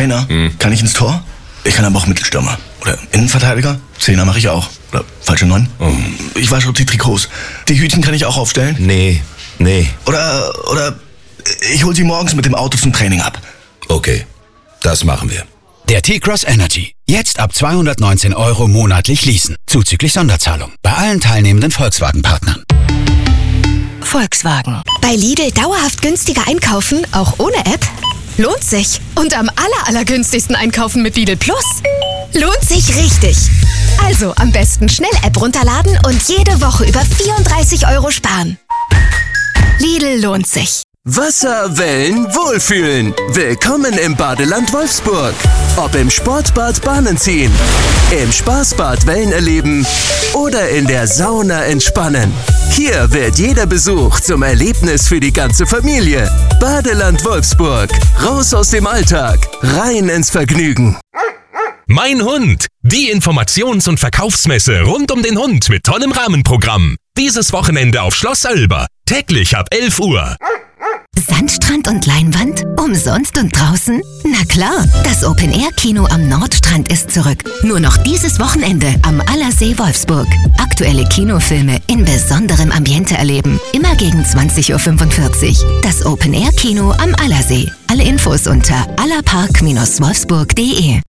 Trainer. Kann ich ins Tor? Ich kann aber auch Mittelstürmer. Oder Innenverteidiger? Zehner mache ich auch. Oder falsche 9? Ich wasche die Trikots. Die Hütchen kann ich auch aufstellen? Nee. Oder ich hol sie morgens mit dem Auto zum Training ab. Okay, das machen wir. Der T-Cross Energy. Jetzt ab 219 € monatlich leasen. Zuzüglich Sonderzahlung. Bei allen teilnehmenden Volkswagen-Partnern. Volkswagen. Bei Lidl dauerhaft günstiger einkaufen, auch ohne App? Lohnt sich. Und am allergünstigsten einkaufen mit Lidl Plus? Lohnt sich richtig. Also am besten schnell App runterladen und jede Woche über 34 € sparen. Lidl lohnt sich. Wasser, Wellen, Wohlfühlen. Willkommen im Badeland Wolfsburg. Ob im Sportbad Bahnen ziehen, im Spaßbad Wellen erleben oder in der Sauna entspannen. Hier wird jeder Besuch zum Erlebnis für die ganze Familie. Badeland Wolfsburg. Raus aus dem Alltag, rein ins Vergnügen. Mein Hund. Die Informations- und Verkaufsmesse rund um den Hund mit tollem Rahmenprogramm. Dieses Wochenende auf Schloss Oelber. Täglich ab 11 Uhr. Sandstrand und Leinwand? Umsonst und draußen? Na klar, das Open-Air-Kino am Nordstrand ist zurück. Nur noch dieses Wochenende am Allersee Wolfsburg. Aktuelle Kinofilme in besonderem Ambiente erleben. Immer gegen 20:45 Uhr. Das Open-Air-Kino am Allersee. Alle Infos unter allerpark-wolfsburg.de.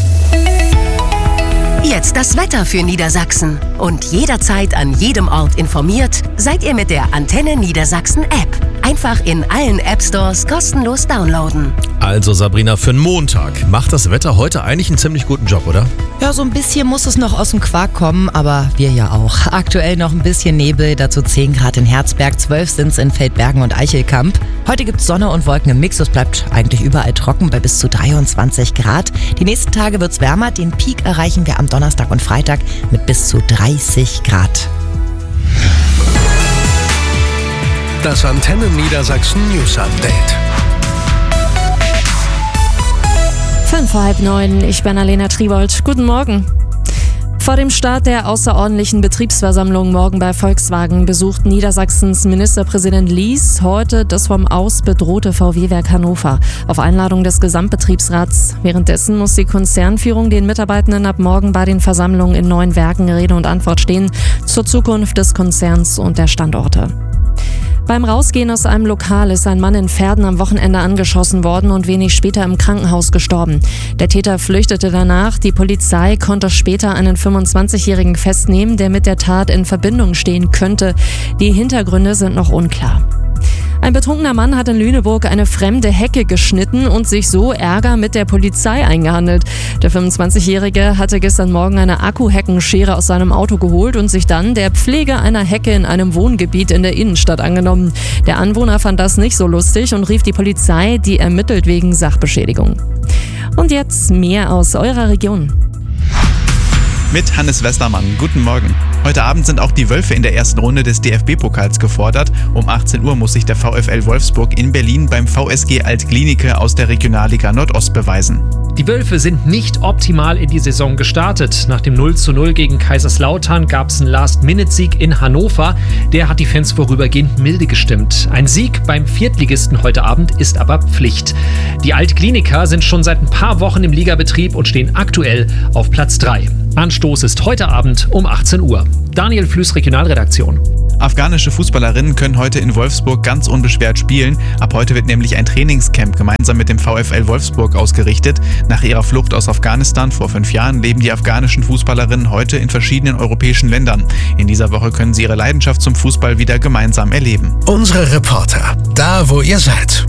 Jetzt das Wetter für Niedersachsen. Und jederzeit an jedem Ort informiert, seid ihr mit der Antenne Niedersachsen App. Einfach in allen App-Stores kostenlos downloaden. Also Sabrina, für einen Montag macht das Wetter heute eigentlich einen ziemlich guten Job, oder? Ja, so ein bisschen muss es noch aus dem Quark kommen, aber wir ja auch. Aktuell noch ein bisschen Nebel, dazu 10 Grad in Herzberg, 12 sind es in Feldbergen und Eichelkamp. Heute gibt es Sonne und Wolken im Mix, es bleibt eigentlich überall trocken bei bis zu 23 Grad. Die nächsten Tage wird es wärmer, den Peak erreichen wir am Donnerstag und Freitag mit bis zu 30 Grad. Das Antenne Niedersachsen News Update. 8:05, ich bin Alena Tribold. Guten Morgen. Vor dem Start der außerordentlichen Betriebsversammlung morgen bei Volkswagen besucht Niedersachsens Ministerpräsident Lies heute das vom Aus bedrohte VW-Werk Hannover auf Einladung des Gesamtbetriebsrats. Währenddessen muss die Konzernführung den Mitarbeitenden ab morgen bei den Versammlungen in 9 Werken Rede und Antwort stehen zur Zukunft des Konzerns und der Standorte. Beim Rausgehen aus einem Lokal ist ein Mann in Verden am Wochenende angeschossen worden und wenig später im Krankenhaus gestorben. Der Täter flüchtete danach. Die Polizei konnte später einen 25-Jährigen festnehmen, der mit der Tat in Verbindung stehen könnte. Die Hintergründe sind noch unklar. Ein betrunkener Mann hat in Lüneburg eine fremde Hecke geschnitten und sich so Ärger mit der Polizei eingehandelt. Der 25-Jährige hatte gestern Morgen eine Akkuheckenschere aus seinem Auto geholt und sich dann der Pflege einer Hecke in einem Wohngebiet in der Innenstadt angenommen. Der Anwohner fand das nicht so lustig und rief die Polizei, die ermittelt wegen Sachbeschädigung. Und jetzt mehr aus eurer Region. Mit Hannes Westermann. Guten Morgen. Heute Abend sind auch die Wölfe in der ersten Runde des DFB-Pokals gefordert. Um 18 Uhr muss sich der VfL Wolfsburg in Berlin beim VSG Alt-Glienicke aus der Regionalliga Nordost beweisen. Die Wölfe sind nicht optimal in die Saison gestartet. Nach dem 0:0 gegen Kaiserslautern gab es einen Last-Minute-Sieg in Hannover. Der hat die Fans vorübergehend milde gestimmt. Ein Sieg beim Viertligisten heute Abend ist aber Pflicht. Die Alt-Gliniker sind schon seit ein paar Wochen im Ligabetrieb und stehen aktuell auf Platz 3. Anstoß ist heute Abend um 18 Uhr. Daniel Flüß, Regionalredaktion. Afghanische Fußballerinnen können heute in Wolfsburg ganz unbeschwert spielen. Ab heute wird nämlich ein Trainingscamp gemeinsam mit dem VfL Wolfsburg ausgerichtet. Nach ihrer Flucht aus Afghanistan vor 5 Jahren leben die afghanischen Fußballerinnen heute in verschiedenen europäischen Ländern. In dieser Woche können sie ihre Leidenschaft zum Fußball wieder gemeinsam erleben. Unsere Reporter, da wo ihr seid.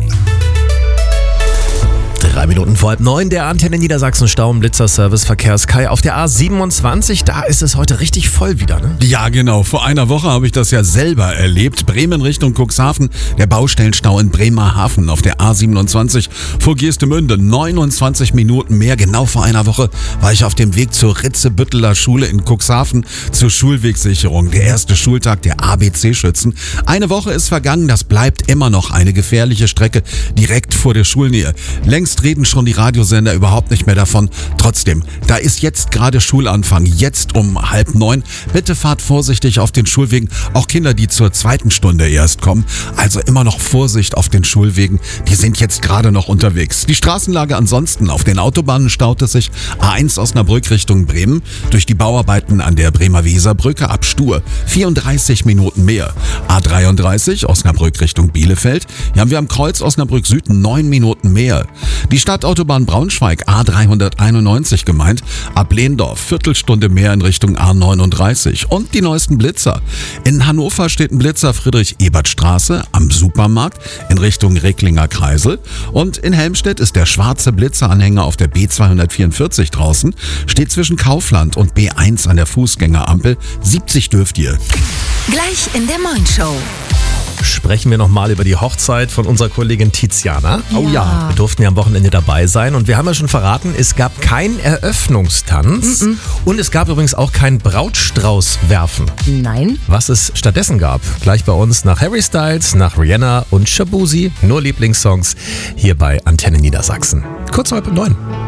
3 Minuten vor 8:30, der Antenne Niedersachsen Stau- und Blitzer-Service Verkehrskai auf der A27. Da ist es heute richtig voll wieder, ne? Ja, genau. Vor einer Woche habe ich das ja selber erlebt. Bremen Richtung Cuxhaven, der Baustellenstau in Bremerhaven auf der A27 vor Geestemünde. 29 Minuten mehr. Genau vor einer Woche war ich auf dem Weg zur Ritzebütteler Schule in Cuxhaven zur Schulwegsicherung. Der erste Schultag der ABC-Schützen. Eine Woche ist vergangen. Das bleibt immer noch eine gefährliche Strecke direkt vor der Schulnähe. Längst reden schon die Radiosender überhaupt nicht mehr davon. Trotzdem, da ist jetzt gerade Schulanfang, jetzt um 8:30. Bitte fahrt vorsichtig auf den Schulwegen, auch Kinder, die zur 2. Stunde erst kommen. Also immer noch Vorsicht auf den Schulwegen, die sind jetzt gerade noch unterwegs. Die Straßenlage ansonsten, auf den Autobahnen staut es sich. A1 Osnabrück Richtung Bremen, durch die Bauarbeiten an der Bremer Weserbrücke ab Stur 34 Minuten mehr. A33 Osnabrück Richtung Bielefeld, hier haben wir am Kreuz Osnabrück Süd 9 Minuten mehr. Die Stadtautobahn Braunschweig A391 gemeint, ab Lehndorf Viertelstunde mehr in Richtung A39. Und die neuesten Blitzer. In Hannover steht ein Blitzer Friedrich-Ebert-Straße am Supermarkt in Richtung Recklinger Kreisel. Und in Helmstedt ist der schwarze Blitzeranhänger auf der B244 draußen, steht zwischen Kaufland und B1 an der Fußgängerampel. 70 dürft ihr. Gleich in der Morning-Show. Sprechen wir nochmal über die Hochzeit von unserer Kollegin Tiziana. Oh ja. Wir durften ja am Wochenende dabei sein und wir haben ja schon verraten, es gab keinen Eröffnungstanz und es gab übrigens auch kein Brautstrauß-Werfen. Nein. Was es stattdessen gab, gleich bei uns nach Harry Styles, nach Rihanna und Shabuzi, nur Lieblingssongs hier bei Antenne Niedersachsen. Kurz 8:09.